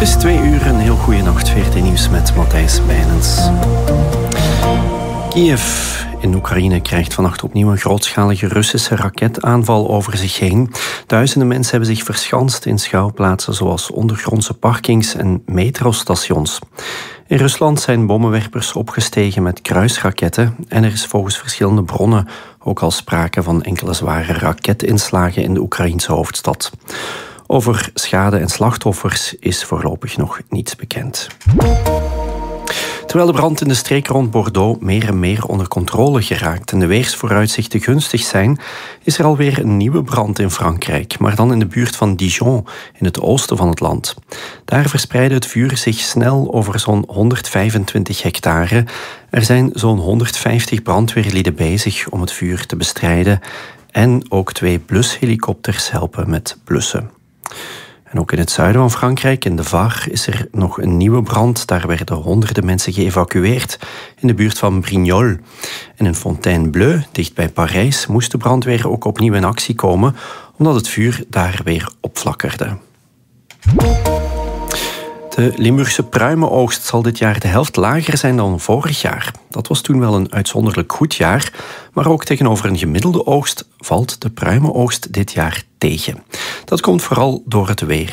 Het is 2 uur, een heel goede nacht. VRT Nieuws met Matthijs Bijnens. Kiev in Oekraïne krijgt vannacht opnieuw een grootschalige Russische raketaanval over zich heen. Duizenden mensen hebben zich verschanst in schuilplaatsen zoals ondergrondse parkings en metrostations. In Rusland zijn bommenwerpers opgestegen met kruisraketten en er is volgens verschillende bronnen ook al sprake van enkele zware raketinslagen in de Oekraïense hoofdstad. Over schade en slachtoffers is voorlopig nog niets bekend. Terwijl de brand in de streek rond Bordeaux meer en meer onder controle geraakt en de weersvooruitzichten gunstig zijn, is er alweer een nieuwe brand in Frankrijk, maar dan in de buurt van Dijon, in het oosten van het land. Daar verspreidde het vuur zich snel over zo'n 125 hectare. Er zijn zo'n 150 brandweerlieden bezig om het vuur te bestrijden en ook 2 blushelikopters helpen met blussen. En ook in het zuiden van Frankrijk, in de Var, is er nog een nieuwe brand. Daar werden honderden mensen geëvacueerd in de buurt van Brignoles. En in Fontainebleau, dicht bij Parijs, moest de brandweer ook opnieuw in actie komen, omdat het vuur daar weer opflakkerde. De Limburgse pruimenoogst zal dit jaar de helft lager zijn dan vorig jaar. Dat was toen wel een uitzonderlijk goed jaar, maar ook tegenover een gemiddelde oogst valt de pruimenoogst dit jaar tegen. Dat komt vooral door het weer.